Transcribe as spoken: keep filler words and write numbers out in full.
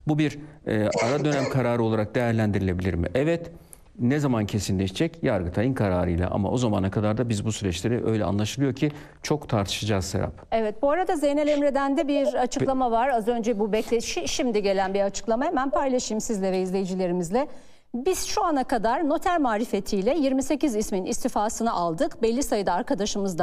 Bu bir e, ara dönem kararı olarak değerlendirilebilir mi? Evet. Ne zaman kesinleşecek? Yargıtay'ın kararıyla, ama o zamana kadar da biz bu süreçleri öyle anlaşılıyor ki çok tartışacağız Serap. Evet, bu arada Zeynel Emre'den de bir açıklama var. Az önce bu bekleşi, şimdi gelen bir açıklama. Hemen paylaşayım sizle ve izleyicilerimizle. Biz şu ana kadar noter marifetiyle yirmi sekiz ismin istifasını aldık. Belli sayıda arkadaşımız da